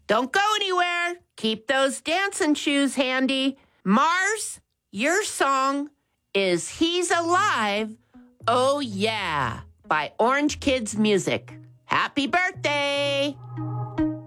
Don't go anywhere. Keep those dancing shoes handy. Mars, your song is He's Alive, Oh Yeah, by Orange Kids Music. Happy birthday!